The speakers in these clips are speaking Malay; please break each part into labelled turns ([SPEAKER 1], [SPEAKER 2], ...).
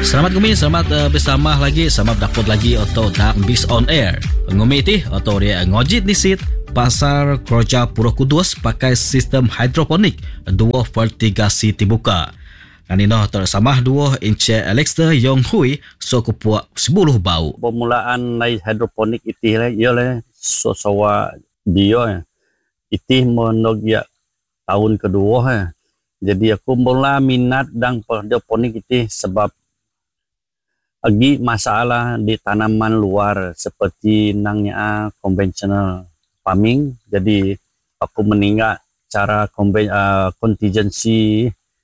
[SPEAKER 1] Selamat ngumi, selamat bersama lagi, selamat berdapat lagi atau dak bis on air. Ngumi ti atau dia ngojit disit pasar kerja Pura Kudus pakai sistem hidroponik, dua vertigasi terbuka. Kanino tersamah dua ince Alexter Yong Hui so kupuak 10 bau.
[SPEAKER 2] Pemulaan naik hidroponik itih le ialah sosawa dia itih monogia tahun kedua. Jadi aku mula minat dan hidroponik itih sebab agi masalah di tanaman luar seperti nangnya conventional farming. Jadi aku meninggal cara contingency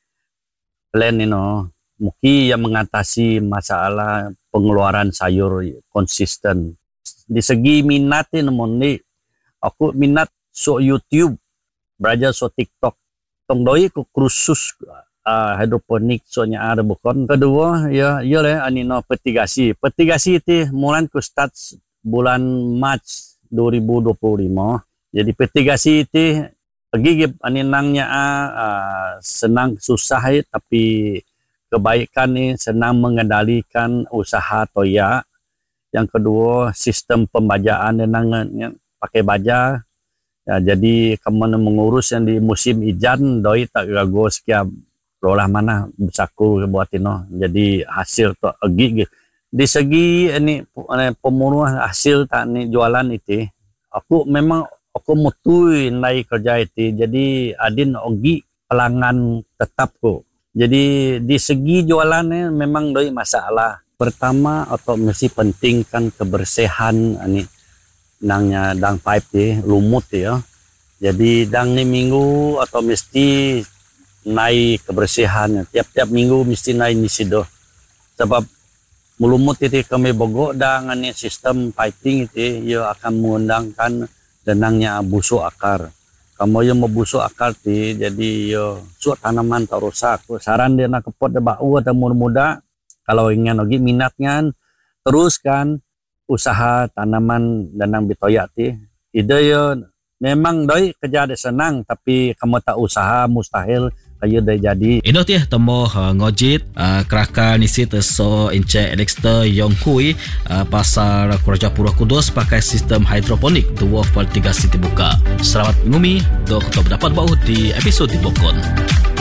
[SPEAKER 2] plan mungkin yang mengatasi masalah pengeluaran sayur konsisten. Di segi minat ini aku minat so YouTube, belajar so TikTok. Tong doi ku kursus hidroponik soalnya ada bukan. Kedua ya ialah petigasi. Petigasi itu mulai ku start bulan Mac 2025. Jadi petigasi itu gigi aninangnya senang susah tapi kebaikan ni senang mengendalikan usaha toya. Yang kedua sistem pembajaan yang pakai baja. Ya, jadi kamu mengurus yang di musim hujan doi tak gago sekian lolah mana besaku buat ino. Jadi hasil tu gigi di segi ini pemenuhan hasil tak ni jualan itu aku memang aku mutui naik kerja itu, jadi adin ogi pelanggan tetapku. Jadi di segi jualannya memang doi masalah. Pertama atau mesti pentingkan kebersihan ini nangnya dang pipe di lumut ya. Jadi dang ni minggu atau mesti naik kebersihannya. Tiap-tiap minggu mesti naik ni sido. Sebab melumut itu kami bogok dang ini sistem piping itu ia akan mengundangkan denangnya busuk akar. Kamu yang membusuk akar ti, jadi suat tanaman tak rusak. Saran dia nak kepot de bau atau muda. Kalau ingin lagi minatnya, teruskan usaha tanaman denang bitoyak ti. Ide memang doi kerja de senang, tapi kamu tak usaha mustahil kaya dah jadi.
[SPEAKER 1] Ino tiah temo ngojit keraka nisit so ince Alexter Yong Hui pasar Kerja Pura Kudus pakai sistem hidroponik dua vertigasi terbuka. Selamat ngumi, do kita dapat bau di episod di Bokon.